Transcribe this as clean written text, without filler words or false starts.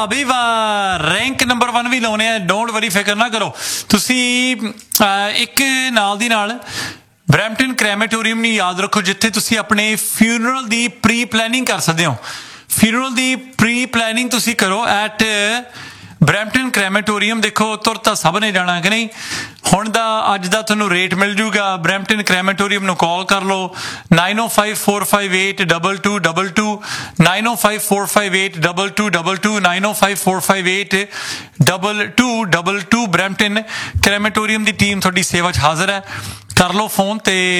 ਬਈ ਵਾਹ, rank number 1 ਵੀ ਲਾਉਣੇ ਆ, ਡੋਂਟ ਵਰੀ, ਫਿਕਰ ਨਾ ਕਰੋ ਤੁਸੀਂ। ਇੱਕ ਨਾਲ ਦੀ ਨਾਲ ਬਰੈਂਪਟਨ ਕ੍ਰੈਮੇਟੋਰੀਅਮ ਨੂੰ ਯਾਦ ਰੱਖੋ, ਜਿੱਥੇ ਤੁਸੀਂ ਆਪਣੇ ਫਿਊਨਰਲ ਦੀ ਪ੍ਰੀ ਪਲੈਨਿੰਗ ਕਰ ਸਕਦੇ ਹੋ। ਫਿਊਨਰਲ ਦੀ ਪ੍ਰੀ ਪਲੈਨਿੰਗ ਤੁਸੀਂ ਕਰੋ ਐਟ ਬਰੈਂਪਟਨ ਕ੍ਰੈਮੇਟੋਰੀਅਮ। ਦੇਖੋ ਤੁਰ ਤਾਂ ਸਭ ਨੇ ਜਾਣਾ ਕਿ ਨਹੀਂ, ਹੁਣ ਦਾ ਅੱਜ ਦਾ ਤੁਹਾਨੂੰ ਰੇਟ ਮਿਲ ਜੂਗਾ। ਬਰੈਂਪਟਨ ਕ੍ਰੈਮੇਟੋਰੀਅਮ ਨੂੰ ਕਾਲ ਕਰ ਲਓ 9054582222, 9054582222, 9054582222। ਬਰੈਂਪਟਨ ਕ੍ਰੈਮੇਟੋਰੀਅਮ ਦੀ ਟੀਮ ਤੁਹਾਡੀ ਸੇਵਾ 'ਚ ਹਾਜ਼ਰ ਹੈ। ਕਰ ਲਓ ਫੋਨ ਤੇ